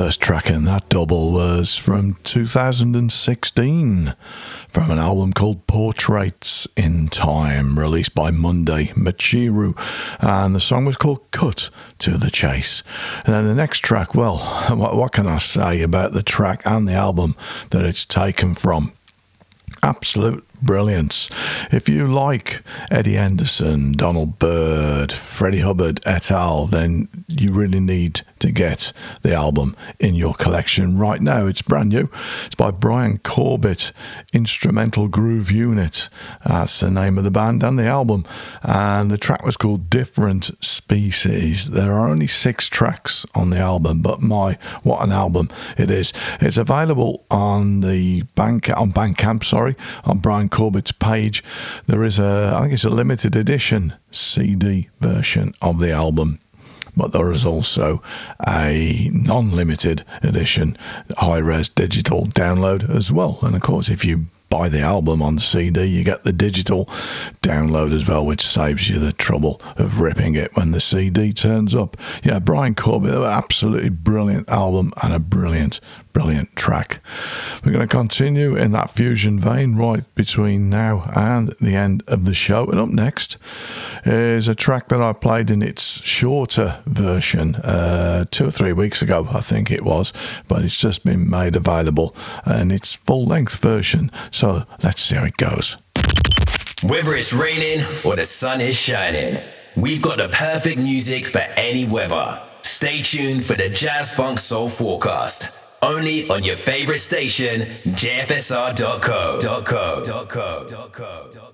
first track in that double was from 2016 from an album called Portraits in Time, released by Monday Machiru, and the song was called Cut to the Chase. And then the next track, well, what can I say about the track and the album that it's taken from? Absolute brilliance. If you like Eddie Anderson, Donald Byrd, Freddie Hubbard et al., then you really need to get the album in your collection right now. It's brand new. It's by Brian Corbett, Instrumental Groove Unit. That's the name of the band and the album. And the track was called Different Species. There are only 6 tracks on the album, but my, what an album it is. It's available on the Bandcamp, on Brian Corbett's page. There is I think it's a limited edition CD version of the album, but there is also a non-limited edition high-res digital download as well. And of course, if you buy the album on the CD, you get the digital download as well, which saves you the trouble of ripping it when the CD turns up. Yeah, Brian Corbett, absolutely brilliant album and a brilliant track. We're going to continue in that fusion vein right between now and the end of the show. And up next is a track that I played in its shorter version 2 or 3 weeks ago, I think it was, but it's just been made available in its full-length version. So let's see how it goes. Whether it's raining or the sun is shining, we've got the perfect music for any weather. Stay tuned for the Jazz Funk Soul Forecast. Only on your favorite station, jfsr.co.